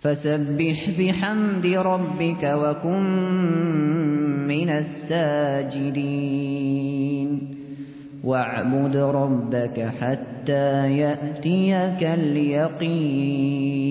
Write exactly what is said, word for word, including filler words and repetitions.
فسبح بحمد ربك وكن من الساجدين واعبد ربك حتى يأتيك اليقين